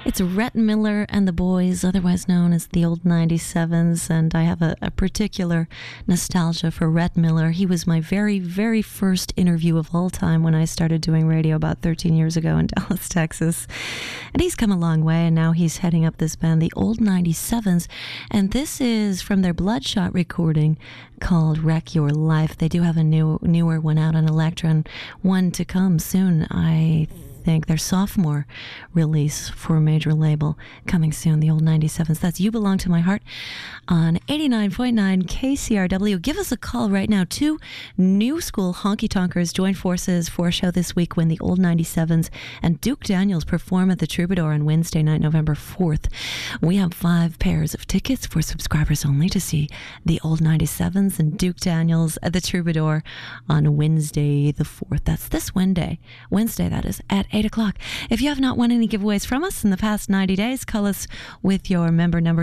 It's Rhett Miller and the Boys, otherwise known as the Old 97s, and I have a particular nostalgia for Rhett Miller. He was my very, very first interview of all time when I started doing radio about 13 years ago in Dallas, Texas. And he's come a long way, and now he's heading up this band, the Old 97s, and this is from their Bloodshot recording called Wreck Your Life. They do have a newer one out on Elektra, and one to come soon, I think, their sophomore release for a major label coming soon, the Old 97s. That's You Belong to My Heart on 89.9 KCRW. Give us a call right now. Two new school honky tonkers join forces for a show this week when the Old 97s and Duke Daniels perform at the Troubadour on Wednesday night, November 4th. We have 5 pairs of tickets for subscribers only to see the Old 97s and Duke Daniels at the Troubadour on Wednesday the 4th. That's this Wednesday, that is, at 8 o'clock. If you have not won any giveaways from us in the past 90 days, call us with your member number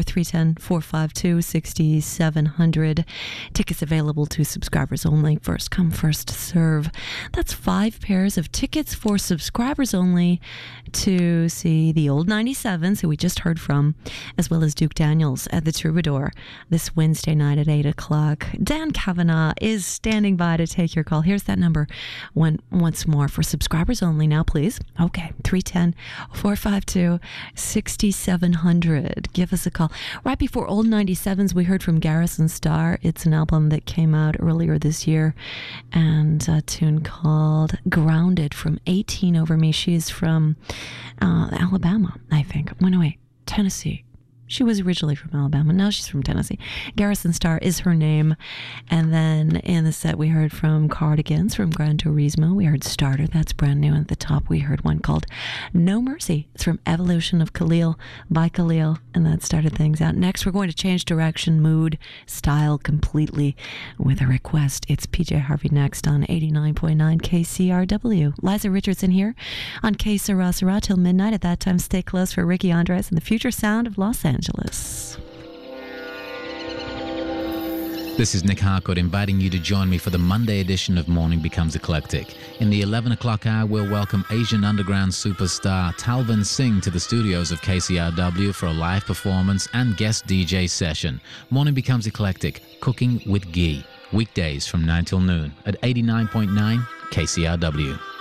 310-452-6700. Tickets available to subscribers only. First come, first serve. That's 5 pairs of tickets for subscribers only to see the Old 97s, who we just heard from, as well as Duke Daniels at the Troubadour this Wednesday night at 8 o'clock. Dan Kavanagh is standing by to take your call. Here's that number once more for subscribers only now, please. Okay, 310-452-6700. Give us a call. Right before Old 97s, we heard from Garrison Starr. It's an album that came out earlier this year, and a tune called Grounded from 18 Over Me. She is from Alabama, I think. Oh, no, wait, Tennessee. She was originally from Alabama. Now she's from Tennessee. Garrison Starr is her name. And then in the set, we heard from Cardigans from Gran Turismo. We heard Starter. That's brand new. At the top, we heard one called No Mercy. It's from Evolution of Khalil by Khalil. And that started things out. Next, we're going to change direction, mood, style completely with a request. It's PJ Harvey next on 89.9 KCRW. Liza Richardson here on K Sarah Sarah till midnight. At that time, stay close for Ricky Andres and the future sound of Los Angeles. This is Nick Harcourt inviting you to join me for the Monday edition of Morning Becomes Eclectic. In the 11 o'clock hour, we'll welcome Asian underground superstar Talvin Singh to the studios of KCRW for a live performance and guest DJ session. Morning Becomes Eclectic, cooking with ghee. Weekdays from 9 till noon at 89.9 KCRW.